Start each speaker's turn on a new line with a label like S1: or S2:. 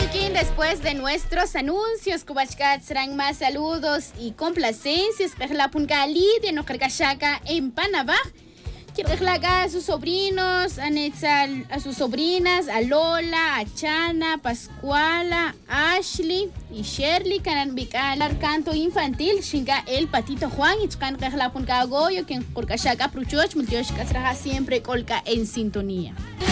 S1: Joaquín, después de nuestros anuncios, Kubachkat serán más saludos y complacencias. La Pungali de Nocarcachaca en Panamá. Quiero a sus sobrinos, a sus sobrinas, a Lola, a Chana, Pascuala, Ashley y Shirley, Canan Bicalar, canto infantil, Shinga el Patito Juan, y Chkan la Punca Goyo, que en Corcachaca, Pruchoch, Multioch, Casraja siempre colca en sintonía.